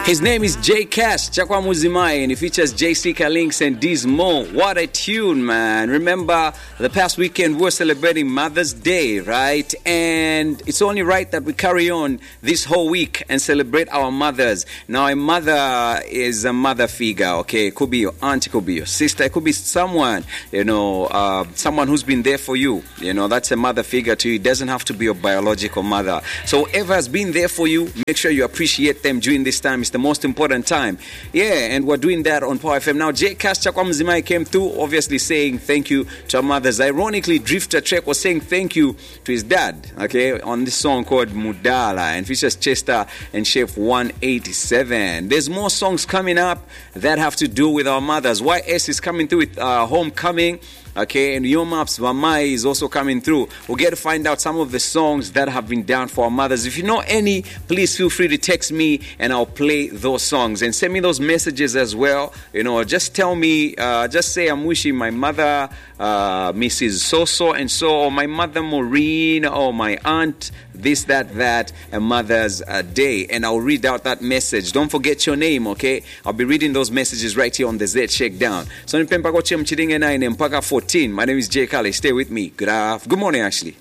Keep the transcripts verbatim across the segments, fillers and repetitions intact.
His name is J Cash, Chakwa Muzimai, and it features J C Kalinks and Dismo. What a tune, man. Remember, the past weekend we're celebrating Mother's Day, right? And it's only right that we carry on this whole week and celebrate our mothers. Now, a mother is a mother figure, okay? It could be your aunt, it could be your sister, it could be someone, you know, uh, someone who's been there for you. You know, that's a mother figure to you. It doesn't have to be your biological mother. So whoever has been there for you, make sure you appreciate them during this time. It's the most important time. Yeah, and we're doing that on Power F M. Now, J Cash Chakwa Mzimai came through, obviously saying thank you to our mothers. Ironically, Drifter Trek was saying thank you to his dad, okay, on this song called Mudala, and features Chester and Chef one eighty-seven. There's more songs coming up that have to do with our mothers. Y S is coming through with uh, Homecoming. Okay, and Yo Maps Mamai is also coming through. We'll get to find out some of the songs that have been done for our mothers. If you know any, please feel free to text me and I'll play those songs. And send me those messages as well. You know, just tell me, uh, just say I'm wishing my mother, uh, Missus So-so and so, or my mother Maureen, or my aunt, this, that, that, a Mother's uh, Day. And I'll read out that message. Don't forget your name, okay? I'll be reading those messages right here on the Z Shakedown. So, Nipempa Koche Mchiringe nine Mpaka fourteen. My name is Jay Kale. Stay with me. Good afternoon. Good morning, actually.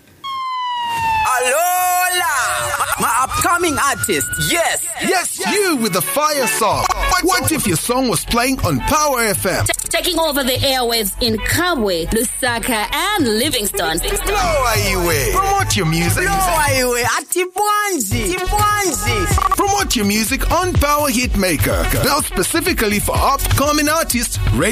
Alola! My upcoming artist. Yes. Yes, you with the fire song. But what if your song was playing on Power F M? T- taking over the airwaves in Kabwe, Lusaka, and Livingston. Blow Aiwe. Promote your music. Blow Aiwe. Atibwanzi. Tibwanzi. Promote your music on Power Hitmaker. Built specifically for upcoming artists ready